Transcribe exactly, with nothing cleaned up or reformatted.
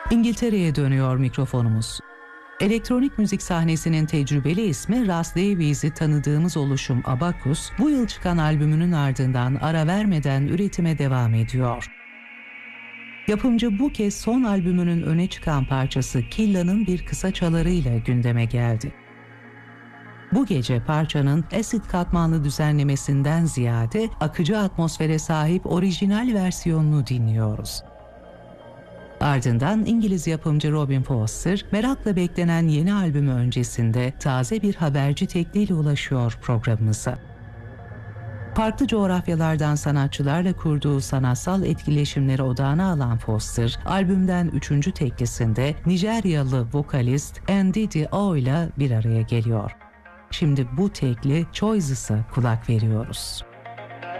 İngiltere'ye dönüyor mikrofonumuz. Elektronik müzik sahnesinin tecrübeli ismi Russ Davies'i tanıdığımız oluşum Abacus, bu yıl çıkan albümünün ardından ara vermeden üretime devam ediyor. Yapımcı bu kez son albümünün öne çıkan parçası Killa'nın bir kısa çalarıyla gündeme geldi. Bu gece parçanın acid katmanlı düzenlemesinden ziyade akıcı atmosfere sahip orijinal versiyonunu dinliyoruz. Ardından İngiliz yapımcı Robin Foster, merakla beklenen yeni albümü öncesinde taze bir haberci tekliyle ulaşıyor programımıza. Farklı coğrafyalardan sanatçılarla kurduğu sanatsal etkileşimleri odağına alan Foster, albümden üçüncü teklisinde Nijeryalı vokalist Ndidi O ile bir araya geliyor. Şimdi bu tekli Choices'a kulak veriyoruz.